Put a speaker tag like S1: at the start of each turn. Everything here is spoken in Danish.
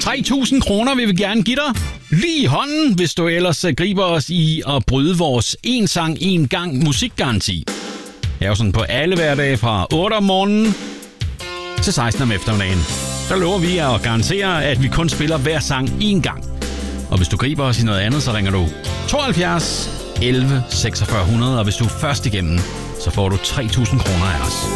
S1: 3.000 kroner vil vi gerne give dig. Lige i hånden, hvis du ellers griber os i at bryde vores en sang, en gang musikgaranti. Det er jo sådan på alle hverdage fra 8 om morgenen til 16 om eftermiddagen. Der lover vi at garantere, at vi kun spiller hver sang én gang. Og hvis du griber os i noget andet, så ringer du 72 11 4600, og hvis du er først igennem, så får du 3.000 kroner af os.